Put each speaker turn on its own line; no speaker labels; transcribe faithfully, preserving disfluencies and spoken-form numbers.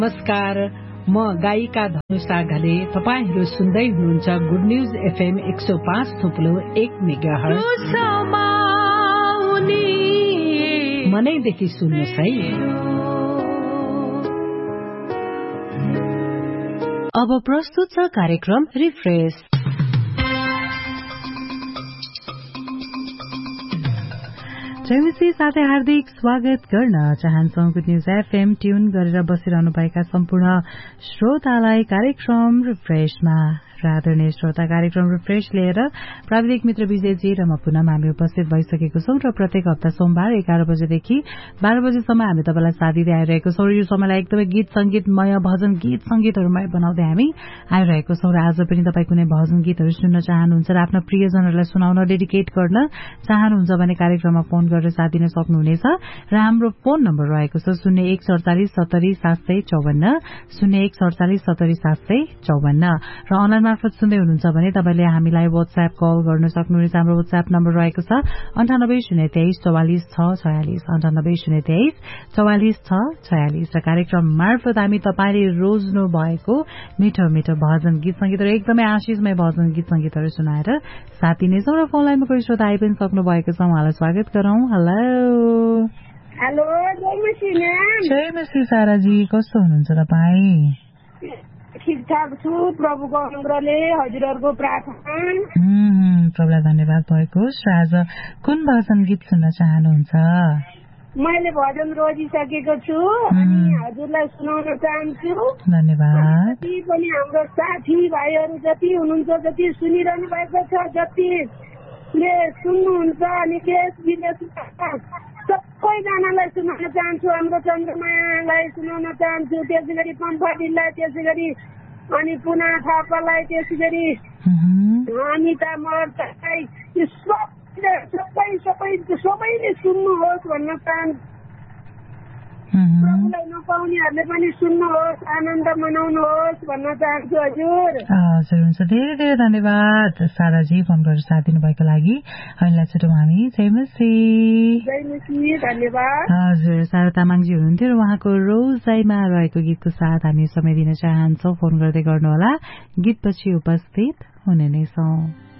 नमस्कार, म गायिका धनुषा घले। तपाईहरू सुन्दै हुनुहुन्छ गुड न्यूज एफएम एक सौ पाँच थुप्लो एक मेगाहर्ज। मनैदेखि सुन्नुहोस् है।
अब प्रस्तुत छ कार्यक्रम रिफ्रेश। जयमसी साथै हार्दिक स्वागत गर्न चाहन्छौ। गुड न्यूज एफएम ट्यून गरेर बसिरहनु भएका सम्पूर्ण श्रोतालाई कार्यक्रम रिफ्रेशमा आदरणीय श्रोता, कार्यक्रम रिफ्रेश लिएर प्राविधिक मित्र विजयजी र म पुनः हामी उपस्थित भइसकेको छौं र प्रत्येक हप्ता सोमबार एघार बजेदेखि बाह्र बजेसम्म हामी तपाईलाई साथ दिँदै आइरहेको छौं। यो समयलाई एकदमै गीत संगीतमय, भजन गीत संगीतहरूमय बनाउँदै हामी आइरहेको छौं र आज पनि तपाईँ कुनै भजन गीतहरू सुन्न चाहनुहुन्छ र आफ्ना प्रियजनहरूलाई सुनाउन, डेडिकेट गर्न चाहनुहुन्छ भने कार्यक्रममा फोन गरेर साथ दिन सक्नुहुनेछ र हाम्रो फोन नम्बर रहेको छ शून्य एक सडचालिस सत्तरी सात सय चौवन्न शून्य एक सडचालिस सत्तरी सात सय चौवन्न र अनलाइन मार्फत सुन्दै हुनुहुन्छ भने तपाईले हामीलाई व्हाट्सएप कल गर्न सक्नुहुनेछ। हाम्रो व्हाट्सएप नम्बर रहेको छ अन्ठानब्बे शून्य तेइस चौवालिस छ छयालिस अन्ठानब्बे शून्य तेइस चौवालिस छ छयालिस र कार्यक्रम मार्फत हामी तपाईँले रोज्नु भएको मिठो मिठो भजन गीत संगीतहरू, एकदमै आशिषमय भजन गीत संगीतहरू सुनाएर साथ दिनेछौँ र फोन लाइनमा कोही श्रोता आइ पनि सक्नु भएको छ। उहाँलाई स्वागत गरौं। हेलो
हेलो,
जयमसी साराजी, कस्तो हुनुहुन्छ तपाईँ?
ठिकठाक छु, प्रभुको अनुग्रहले, हजुरहरूको प्रार्थना।
प्रभुलाई धन्यवाद भएको। आज कुन भजन गीत सुन्न चाहनुहुन्छ?
मैले भजन रोजिसकेको छु अनि हजुरलाई सुनाउन चाहन्छु।
धन्यवाद।
जति पनि हाम्रो साथी भाइहरू जति हुनुहुन्छ, जति सुनिरहनु भएको छ, जतिले सुन्नुहुन्छ अनि देश विदेशमा सबैजनालाई सुनाउन चाहन्छु। हाम्रो चन्द्रमायालाई सुनाउन चाहन्छु, त्यसै गरी पम्फाडिललाई, त्यसै गरी अनि पुना थापालाई, त्यसै गरी अनिता मर्तालाई, सबै सबै सबैले सुन्नुहोस् भन्न चाहन्छु। प्रभुलाई नपाउनेहरूले पनि सुन्नुहोस्, आनन्द मनाउनुहोस् भन्न चाहन्छु। हजुर
हजुर हुन्छ, धेरै धेरै धन्यवाद साराजी फोन गरेर साथ दिनुभएको लागि। अहिले छुटौँ हामी। जयमसी।
जयमसी, धन्यवाद।
हजुर, सारा तामाङजी हुनुहुन्थ्यो र उहाँको रोजाइमा रहेको गीतको साथ हामी समय दिन चाहन्छौँ। फोन गर्दै गर्नुहोला, गीतपछि उपस्थित हुने नै छौँ।